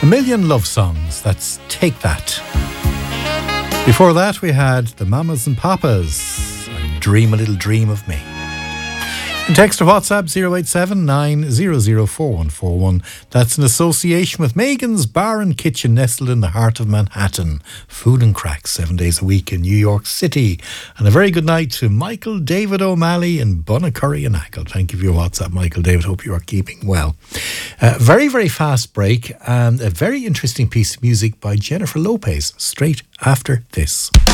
A Million Love Songs, that's Take That. Before that we had the Mamas and Papas and Dream a Little Dream of Me. And text or WhatsApp 087 900 4141. That's in association with Megan's Bar and Kitchen, nestled in the heart of Manhattan. Food and cracks 7 days a week in New York City. And a very good night to Michael David O'Malley in Bunnacurry and Ackle. Thank you for your WhatsApp, Michael David. Hope you are keeping well. Very, very fast break and a very interesting piece of music by Jennifer Lopez straight after this.